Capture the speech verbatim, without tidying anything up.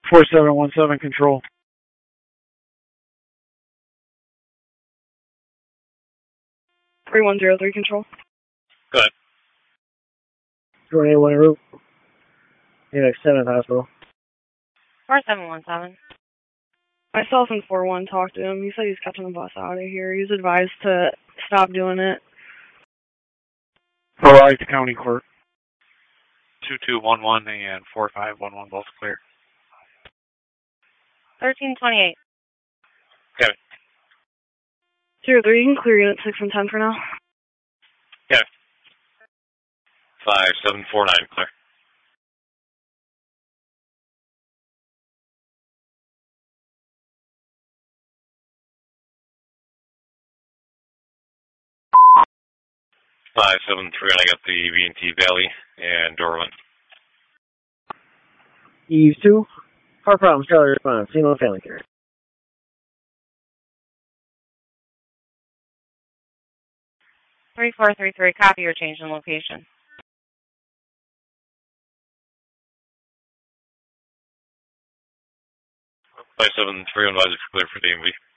four seven one seven control. three one zero three control. Go ahead. Jordan eight one route. Phoenix seventh Hospital. four seven one seven. Myself and four one talked to him. He said he's catching the bus out of here. He's advised to stop doing it. Provide to County Court. two two one one and four five one one both clear. thirteen twenty-eight. Okay. Zero three, you can clear unit six and ten for now. Okay. five seven four nine clear. five seven three, I got the V and T Valley and Dorland. Eve two. Car problems, Charlie response. Seen on family care. three four three three, copy your change in location. five seven three one, advisor clear for D M V.